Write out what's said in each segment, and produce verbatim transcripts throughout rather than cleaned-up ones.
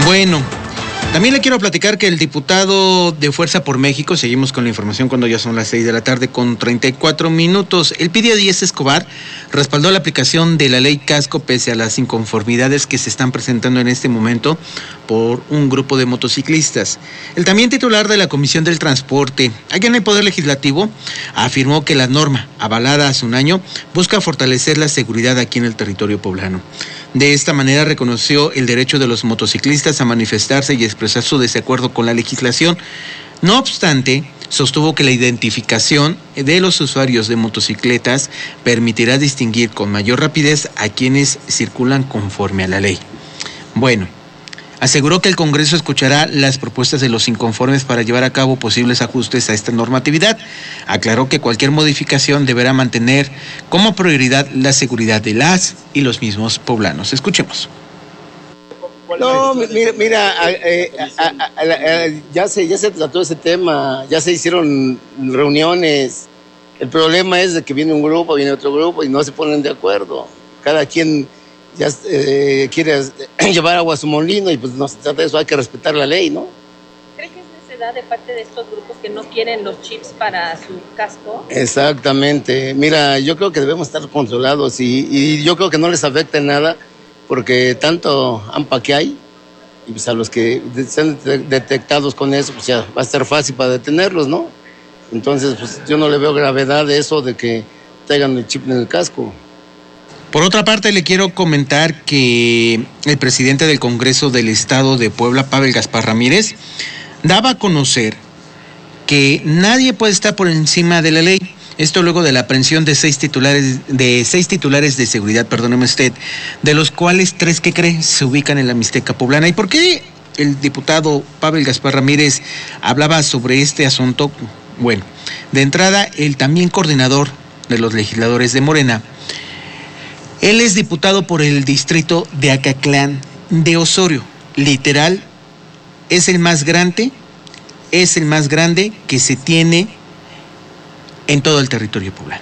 Bueno, también le quiero platicar que el diputado de Fuerza por México, seguimos con la información cuando ya son las seis de la tarde con treinta y cuatro minutos, Elpidio Díez Escobar respaldó la aplicación de la ley Casco pese a las inconformidades que se están presentando en este momento por un grupo de motociclistas. El también titular de la Comisión del Transporte, allá en el Poder Legislativo, afirmó que la norma, avalada hace un año, busca fortalecer la seguridad aquí en el territorio poblano. De esta manera reconoció el derecho de los motociclistas a manifestarse y expresar su desacuerdo con la legislación. No obstante, sostuvo que la identificación de los usuarios de motocicletas permitirá distinguir con mayor rapidez a quienes circulan conforme a la ley. Bueno, aseguró que el Congreso escuchará las propuestas de los inconformes para llevar a cabo posibles ajustes a esta normatividad. Aclaró que cualquier modificación deberá mantener como prioridad la seguridad de las y los mismos poblanos. Escuchemos. No, mira, mira eh, a, a, a, a, ya, se, ya se trató ese tema, ya se hicieron reuniones. El problema es de que viene un grupo, viene otro grupo y no se ponen de acuerdo. Cada quien ya eh, quiere llevar agua a su molino y pues no se trata de eso, hay que respetar la ley, ¿no? ¿Cree que es necedad de parte de estos grupos que no quieren los chips para su casco? Exactamente. Mira, yo creo que debemos estar controlados y, y yo creo que no les afecta en nada porque tanto AMPA que hay y pues a los que sean detectados con eso pues ya va a ser fácil para detenerlos, ¿no? Entonces pues yo no le veo gravedad de eso de que traigan el chip en el casco. Por otra parte, le quiero comentar que el presidente del Congreso del Estado de Puebla, Pavel Gaspar Ramírez, daba a conocer que nadie puede estar por encima de la ley. Esto luego de la aprehensión de seis titulares de seis titulares de seguridad, perdóneme usted, de los cuales tres, ¿qué cree?, se ubican en la Mixteca poblana. ¿Y por qué el diputado Pavel Gaspar Ramírez hablaba sobre este asunto? Bueno, de entrada, el también coordinador de los legisladores de Morena, él es diputado por el distrito de Acatlán de Osorio. Literal, es el más grande, es el más grande que se tiene en todo el territorio poblano.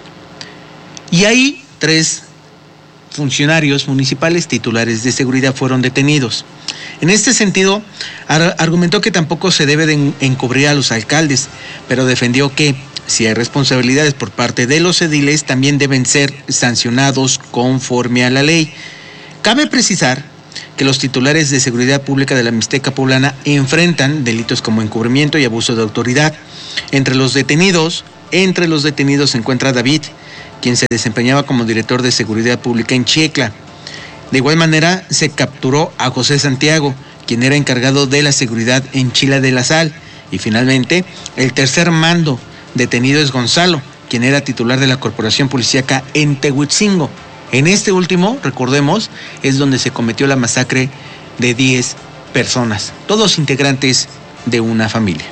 Y ahí tres funcionarios municipales titulares de seguridad fueron detenidos. En este sentido, ar- argumentó que tampoco se debe de en- encubrir a los alcaldes, pero defendió que si hay responsabilidades por parte de los ediles, también deben ser sancionados conforme a la ley. Cabe precisar que los titulares de seguridad pública de la Mixteca poblana enfrentan delitos como encubrimiento y abuso de autoridad. Entre los detenidos, entre los detenidos se encuentra David, quien se desempeñaba como director de seguridad pública en Chiecla. De igual manera, se capturó a José Santiago, quien era encargado de la seguridad en Chila de la Sal. Y finalmente, el tercer mando detenido es Gonzalo, quien era titular de la corporación policíaca en Tehuitzingo. En este último, recordemos, es donde se cometió la masacre de diez personas, todos integrantes de una familia.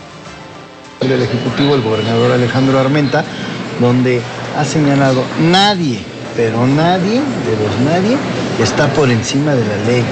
Del Ejecutivo, el gobernador Alejandro Armenta, donde ha señalado nadie, pero nadie, de los nadie, está por encima de la ley.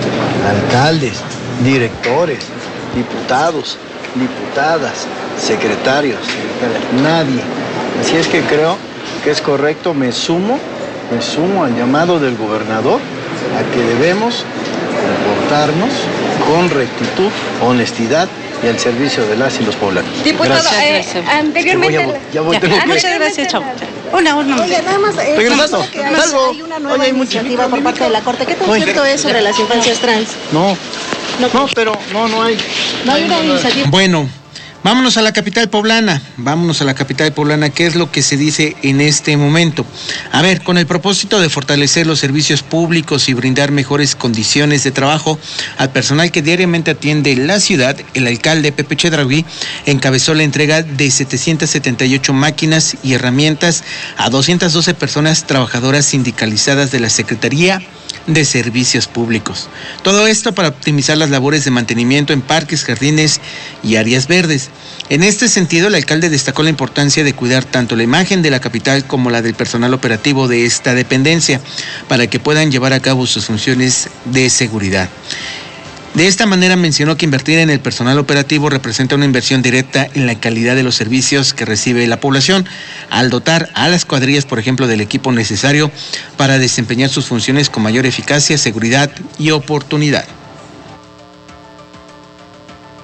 Alcaldes, directores, diputados, diputadas, secretarios, secretarias, nadie. Así es que creo que es correcto, me sumo, me sumo al llamado del gobernador a que debemos comportarnos con rectitud, honestidad y al servicio de las y los poblanos. Diputado, eh, anteriormente... Voy a, ya voy, tengo ya, que... muchas gracias, chao. Una, una. Oye, nada más, eh, Regresando. que hay, hay una nueva Oye, hay iniciativa mucho- por parte de la Corte. ¿Qué tan Oye. cierto es sobre las infancias trans? No, no, pero no, no hay. No hay una iniciativa. Bueno, vámonos a la capital poblana, vámonos a la capital poblana, ¿qué es lo que se dice en este momento? A ver, con el propósito de fortalecer los servicios públicos y brindar mejores condiciones de trabajo al personal que diariamente atiende la ciudad, el alcalde Pepe Chedraui encabezó la entrega de setecientas setenta y ocho máquinas y herramientas a doscientas doce personas trabajadoras sindicalizadas de la Secretaría de Servicios Públicos. Todo esto para optimizar las labores de mantenimiento en parques, jardines y áreas verdes. En este sentido, el alcalde destacó la importancia de cuidar tanto la imagen de la capital como la del personal operativo de esta dependencia para que puedan llevar a cabo sus funciones de seguridad. De esta manera mencionó que invertir en el personal operativo representa una inversión directa en la calidad de los servicios que recibe la población, al dotar a las cuadrillas, por ejemplo, del equipo necesario para desempeñar sus funciones con mayor eficacia, seguridad y oportunidad.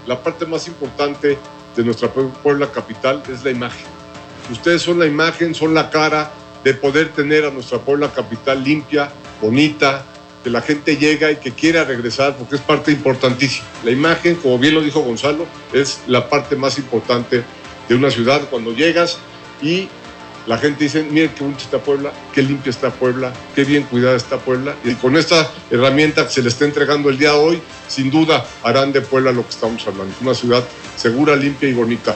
la parte más importante de nuestra Puebla capital es la imagen. Ustedes son la imagen, son la cara de poder tener a nuestra Puebla capital limpia, bonita, que la gente llega y que quiera regresar, porque es parte importantísima. La imagen, como bien lo dijo Gonzalo, es la parte más importante de una ciudad. Cuando llegas y la gente dice, miren qué bonita está Puebla, qué limpia está Puebla, qué bien cuidada está Puebla. Y con esta herramienta que se le está entregando el día de hoy, sin duda harán de Puebla lo que estamos hablando. Una ciudad segura, limpia y bonita.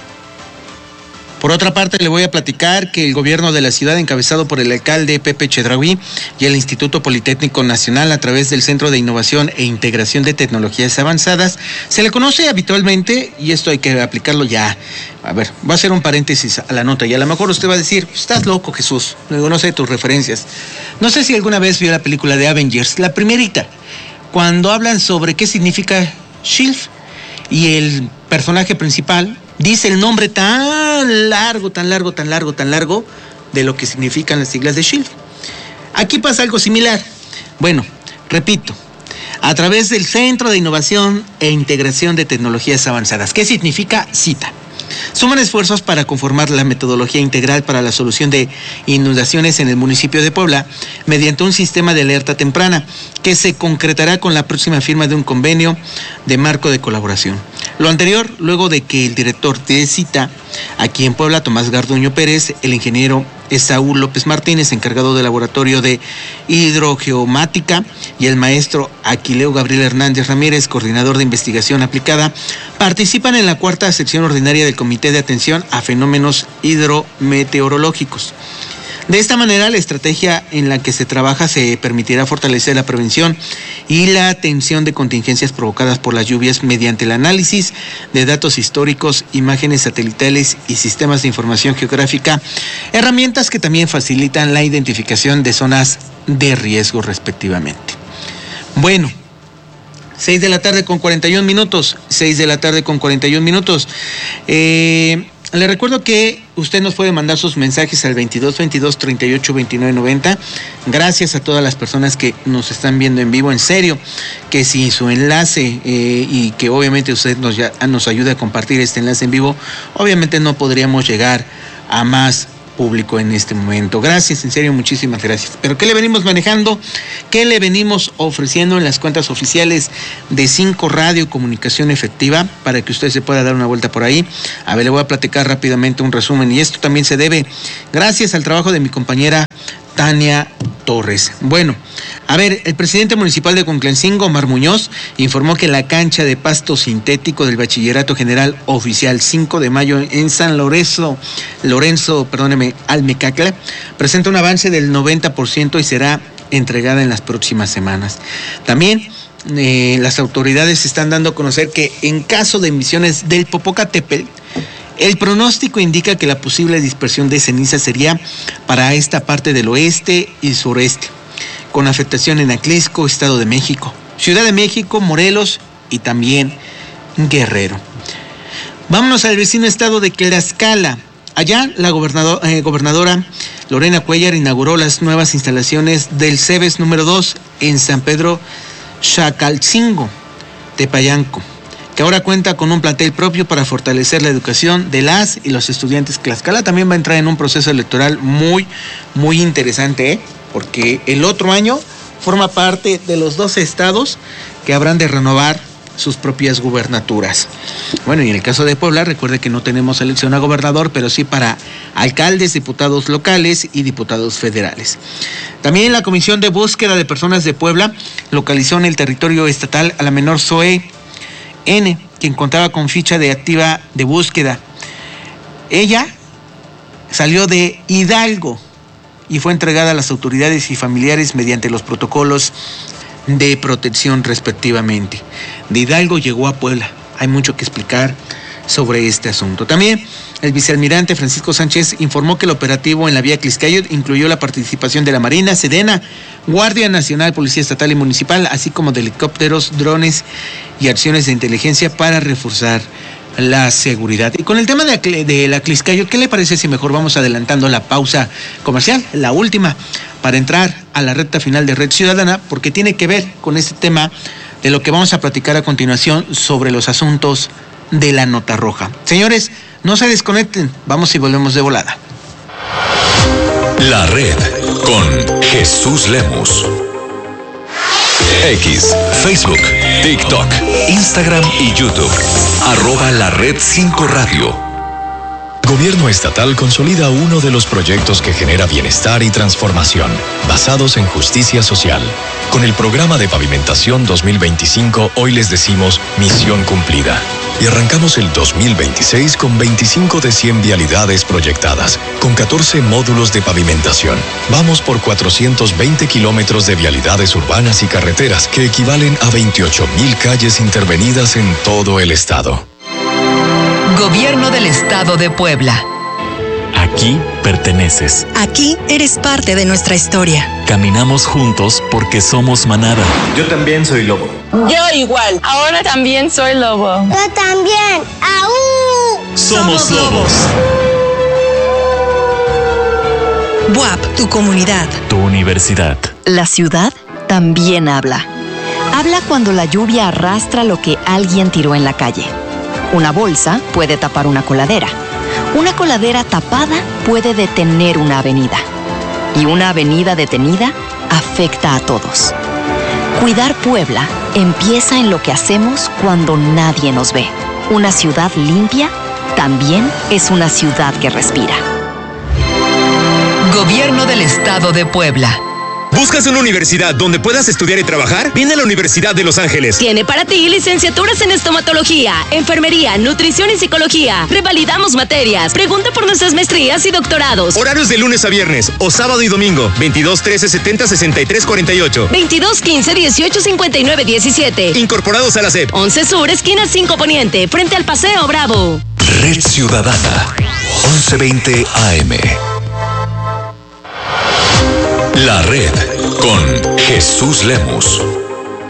Por otra parte, le voy a platicar que el gobierno de la ciudad, encabezado por el alcalde Pepe Chedraui y el Instituto Politécnico Nacional, a través del Centro de Innovación e Integración de Tecnologías Avanzadas, se le conoce habitualmente, y esto hay que aplicarlo ya. A ver, voy a hacer un paréntesis a la nota, y a lo mejor usted va a decir, estás loco, Jesús, luego no sé tus referencias. No sé si alguna vez vio la película de Avengers, la primerita, cuando hablan sobre qué significa SHIELD, y el personaje principal dice el nombre tan largo, tan largo, tan largo, tan largo de lo que significan las siglas de SHIELD. Aquí pasa algo similar. Bueno, repito, a través del Centro de Innovación e Integración de Tecnologías Avanzadas. ¿Qué significa CITA? Suman esfuerzos para conformar la metodología integral para la solución de inundaciones en el municipio de Puebla mediante un sistema de alerta temprana que se concretará con la próxima firma de un convenio de marco de colaboración. Lo anterior, luego de que el director de CITA, aquí en Puebla, Tomás Garduño Pérez, el ingeniero Esaú López Martínez, encargado del laboratorio de hidrogeomática, y el maestro Aquileo Gabriel Hernández Ramírez, coordinador de investigación aplicada, participan en la cuarta sección ordinaria del Comité de Atención a Fenómenos Hidrometeorológicos. De esta manera, la estrategia en la que se trabaja se permitirá fortalecer la prevención y la atención de contingencias provocadas por las lluvias mediante el análisis de datos históricos, imágenes satelitales y sistemas de información geográfica, herramientas que también facilitan la identificación de zonas de riesgo respectivamente. Bueno, seis de la tarde con cuarenta y un minutos, seis de la tarde con cuarenta y un minutos. Eh... Le recuerdo que usted nos puede mandar sus mensajes al veintidós veintidós treinta y ocho veintinueve noventa. Gracias a todas las personas que nos están viendo en vivo. En serio, que si su enlace eh, y que obviamente usted nos, ya, nos ayude a compartir este enlace en vivo, obviamente no podríamos llegar a más público en este momento. Gracias, en serio, muchísimas gracias. Pero ¿qué le venimos manejando? ¿Qué le venimos ofreciendo en las cuentas oficiales de Cinco Radio Comunicación Efectiva para que usted se pueda dar una vuelta por ahí? A ver, le voy a platicar rápidamente un resumen, y esto también se debe gracias al trabajo de mi compañera Tania Torres. Bueno, a ver, el presidente municipal de Conclancingo, Omar Muñoz, informó que la cancha de pasto sintético del Bachillerato General Oficial cinco de mayo en San Lorenzo, Lorenzo, perdóneme, Almecacla, presenta un avance del noventa por ciento y será entregada en las próximas semanas. También eh, las autoridades están dando a conocer que en caso de emisiones del Popocatépetl, el pronóstico indica que la posible dispersión de ceniza sería para esta parte del oeste y sureste, con afectación en Atlisco, Estado de México, Ciudad de México, Morelos y también Guerrero. Vámonos al vecino estado de Tlaxcala. Allá la gobernador, eh, gobernadora Lorena Cuellar inauguró las nuevas instalaciones del CEBES número dos en San Pedro Xacalcingo, Tepayanco, que ahora cuenta con un plantel propio para fortalecer la educación de las y los estudiantes. Tlaxcala también va a entrar en un proceso electoral muy, muy interesante, ¿eh? Porque el otro año forma parte de los doce estados que habrán de renovar sus propias gubernaturas. Bueno, y en el caso de Puebla, recuerde que no tenemos elección a gobernador, pero sí para alcaldes, diputados locales y diputados federales. También la Comisión de Búsqueda de Personas de Puebla localizó en el territorio estatal a la menor Zoe N, quien contaba con ficha de activa de búsqueda. Ella salió de Hidalgo y fue entregada a las autoridades y familiares mediante los protocolos de protección respectivamente. De Hidalgo llegó a Puebla. Hay mucho que explicar sobre este asunto. También el vicealmirante Francisco Sánchez informó que el operativo en la vía Tliscayot incluyó la participación de la Marina, Sedena, Guardia Nacional, Policía Estatal y Municipal, así como de helicópteros, drones y acciones de inteligencia para reforzar la seguridad. Y con el tema de, de la Tliscayot, ¿qué le parece si mejor vamos adelantando la pausa comercial, la última, para entrar a la recta final de Red Ciudadana, porque tiene que ver con este tema de lo que vamos a platicar a continuación sobre los asuntos de la nota roja. Señores, no se desconecten, vamos y volvemos de volada. La red con Jesús Lemus. X, Facebook, TikTok, Instagram y YouTube. Arroba la red cinco radio. Gobierno estatal consolida uno de los proyectos que genera bienestar y transformación, basados en justicia social. Con el programa de pavimentación dos mil veinticinco, hoy les decimos misión cumplida. Y arrancamos el dos mil veintiséis con veinticinco de cien vialidades proyectadas, con catorce módulos de pavimentación. Vamos por cuatrocientos veinte kilómetros de vialidades urbanas y carreteras, que equivalen a veintiocho mil calles intervenidas en todo el estado. Gobierno del Estado de Puebla. Aquí perteneces. Aquí eres parte de nuestra historia. Caminamos juntos porque somos manada. Yo también soy lobo. Yo igual. Ahora también soy lobo. Yo también. ¡Aú! Somos lobos. B U A P, tu comunidad. Tu universidad. La ciudad también habla. Habla cuando la lluvia arrastra lo que alguien tiró en la calle. Una bolsa puede tapar una coladera. Una coladera tapada puede detener una avenida. Y una avenida detenida afecta a todos. Cuidar Puebla empieza en lo que hacemos cuando nadie nos ve. Una ciudad limpia también es una ciudad que respira. Gobierno del Estado de Puebla. ¿Buscas una universidad donde puedas estudiar y trabajar? Viene a la Universidad de Los Ángeles. Tiene para ti licenciaturas en estomatología, enfermería, nutrición y psicología. Revalidamos materias. Pregunta por nuestras maestrías y doctorados. Horarios de lunes a viernes o sábado y domingo. veintidós trece setenta sesenta y tres cuarenta y ocho. veintidós quince dieciocho cincuenta y nueve diecisiete. Incorporados a la S E P. once Sur, esquina cinco Poniente, frente al Paseo Bravo. Red Ciudadana. once veinte A M. La red con Jesús Lemus.